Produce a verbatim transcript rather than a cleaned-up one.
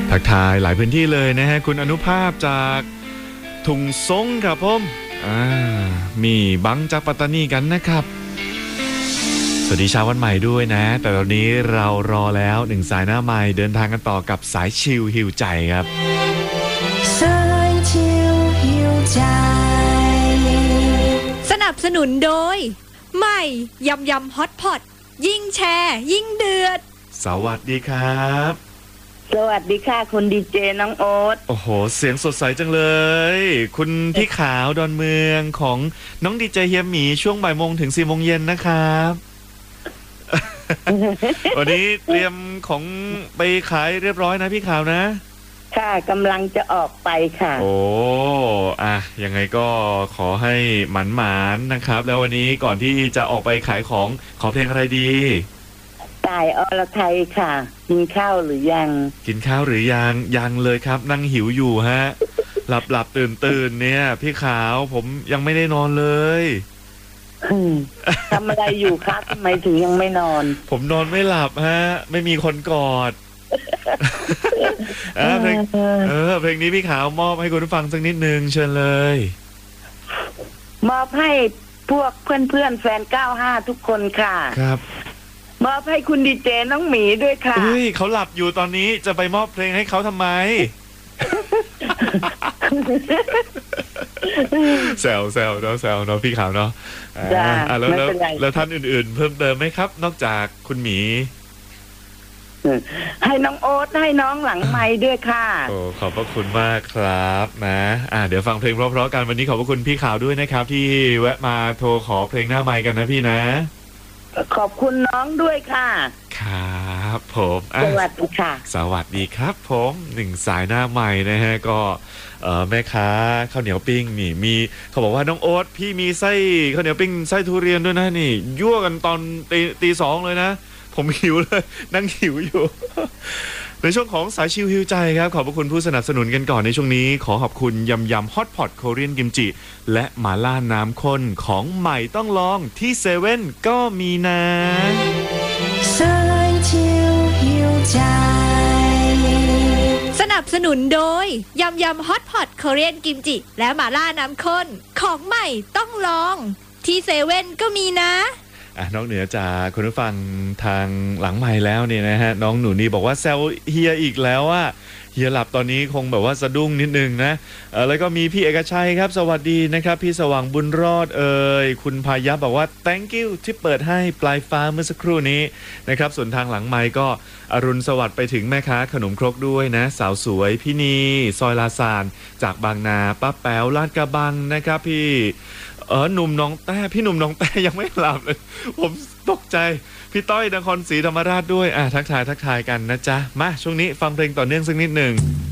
ทักทายหลายพื้นที่เลยนะฮะคุณอนุภาพจากถุงซงครับผมอ่ามีบังจากปัตตานีกันนะครับสวัสดีเช้าวันใหม่ด้วยนะแต่ตอนนี้เรารอแล้วหนึ่งสายหน้าใหม่เดินทางกันต่อกับสายชิลฮิวใจครับสายชิลฮิวใจสนับสนุนโดยใหม่ยำยำฮอตพอตยิ่งแชร์ยิ่งเดือดสวัสดีครับสวัสดีค่ะคุณดีเจน้องโอ๊ตโอ้โหเสียงสดใสจังเลยคุณพี่ขาวดอนเมืองของน้องดีเจเฮียหมีช่วงบ่ายโมงถึงสี่โมงเย็นนะครับวันนี้เตรียมของไปขายเรียบร้อยนะพี่ขาวนะค่ะกำลังจะออกไปค่ะโอ้อะยังไงก็ขอให้หมันหมานนะครับแล้ววันนี้ก่อนที่จะออกไปขายของขอเพลงอะไรดีตายอรไทยค่ะกินข้าวหรือยังกินข้าวหรือยังยังเลยครับนั่งหิวอยู่ฮะหลับหลับตื่นตื่นเนี่ยพี่ขาวผมยังไม่ได้นอนเลยทำอะไรอยู่ครับทำไมถึงยังไม่นอนผมนอนไม่หลับฮะไม่มีคนกอดเออเพลงเออเพลงนี้พี่ขาวมอบให้คุณผู้ฟังสักนิดนึงเชิญเลยมอบให้พวกเพื่อนๆแฟนเก้าห้าทุกคนค่ะครับมอบให้คุณดีเจน้องหมีด้วยค่ะเฮ้ยเขาหลับอยู่ตอนนี้จะไปมอบเพลงให้เขาทำไมแซวแซวเนาะแซวเนาะพี่ขาวเนาะอ่าแล้วแล้วแล้วท่านอื่นๆเพิ่มเติมไหมครับนอกจากคุณหมีให้น้องโอ๊ตให้น้องหลังไมค์ด้วยค่ะโอ้ขอบพระคุณมากครับนะอ่าเดี๋ยวฟังเพลงเพราะๆกันวันนี้ขอบพระคุณพี่ขาวด้วยนะครับที่แวะมาโทรขอเพลงหน้าไมค์กันนะพี่นะขอบคุณน้องด้วยค่ะครับผมสวัสดีค่ะสวัสดีครับผมหนึ่งสายหน้าใหม่นะฮะก็เอ่อแม่ค้าข้าวเหนียวปิ้งนี่มีเขาบอกว่าน้องโอ๊ตพี่มีไส้ข้าวเหนียวปิ้งไส้ทุเรียนด้วยนะนี่ยั่วกันตอนตีตีสองเลยนะผมหิวเลยนั่งหิวอยู่ในช่วงของสายชิลฮิวใจครับขอบพระคุณผู้สนับสนุนกันก่อนในช่วงนี้ขอขอบคุณยำยำฮอตพอตโคเรียนกิมจิและหม่าล่าน้ำข้นของใหม่ต้องลองที่เซเว่นก็มีนะสายชิลฮิวใจสนับสนุนโดยยำยำฮอตพอตโคเรียนกิมจิและหม่าล่าน้ำข้นของใหม่ต้องลองที่เซเว่นก็มีนะนอกเหนือจากคุณผู้ฟังทางหลังไมค์แล้วเนี่ยนะฮะน้องหนูนี่บอกว่าแซวเฮียอีกแล้วว่าเฮียหลับตอนนี้คงแบบว่าสะดุ้งนิดนึงนะเออแล้วก็มีพี่เอกชัยครับสวัสดีนะครับพี่สว่างบุญรอดเอ่ยคุณพายับบอกว่า thank you ที่เปิดให้ปลายฟ้าเมื่อสักครู่นี้นะครับส่วนทางหลังไมค์ก็อรุณสวัสดิ์ไปถึงแม่ค้าขนมครกด้วยนะสาวสวยพี่นีซอยลาซานจากบางนาป้าแป๋วลาดกระบังนะครับพี่เออหนุ่มน้องแต้พี่หนุ่มน้องแต้ยังไม่หลับเลยผมตกใจพี่ต้อยนครศรีธรรมราชด้วยอ่ะทักทายทักทายกันนะจ๊ะมาช่วงนี้ฟังเพลงต่อเนื่องสักนิดหนึ่ง